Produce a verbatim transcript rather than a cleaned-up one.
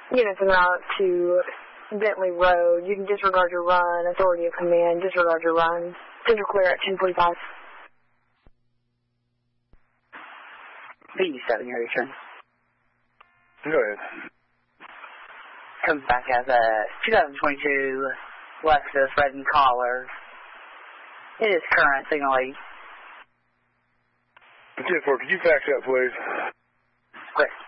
Units en route to Bentley Road. You can disregard your run. Authority of command, disregard your run. Central clear at ten forty-five. B seven, your return. Go ahead. Comes back as a twenty twenty-two Lexus red and collar. It is current signal eight. ten four, could you fax that, please? Great.